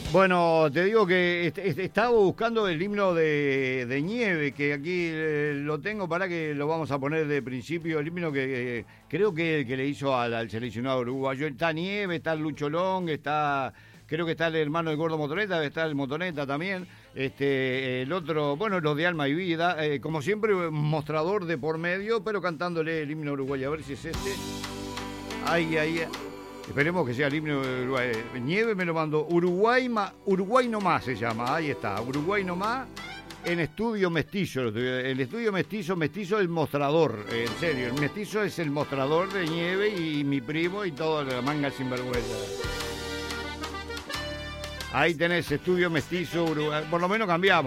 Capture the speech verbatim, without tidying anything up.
Bueno, te digo que est- est- estaba buscando el himno de, de Nieve, que aquí eh, lo tengo para que lo vamos a poner de principio. El himno que eh, creo que, que le hizo al, al seleccionado uruguayo. Está Nieve, está el Lucho Long, está, creo que está el hermano del Gordo Motoneta, está el Motoneta también. Este, el otro, bueno, los de Alma y Vida. Eh, como siempre, un mostrador de por medio, pero cantándole el himno uruguayo. A ver si es este. Ay, ay, ay. Esperemos que sea el himno de Uruguay. Nieve me lo mandó. Uruguay, ma, Uruguay nomás se llama. Ahí está. Uruguay nomás en estudio mestizo. El estudio mestizo, mestizo es el mostrador. En serio, el mestizo es el mostrador de Nieve y mi primo y toda la manga sinvergüenza. Ahí tenés estudio mestizo Uruguay. Por lo menos cambiamos.